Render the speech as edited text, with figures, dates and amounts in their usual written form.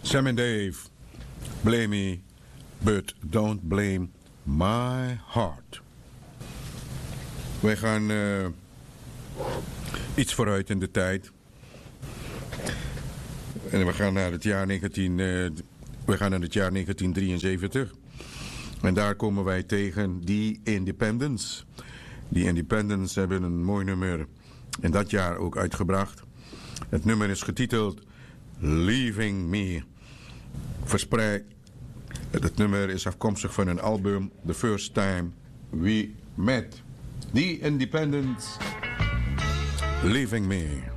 Sam and Dave, blame me, but don't blame my heart. Wij gaan iets vooruit in de tijd. En we gaan naar het jaar 1973. En daar komen wij tegen die Independents. Die Independents hebben een mooi nummer in dat jaar ook uitgebracht. Het nummer is getiteld Leaving Me. Verspreid. Het nummer is afkomstig van een album The First Time We Met. The Independents, Leaving Me.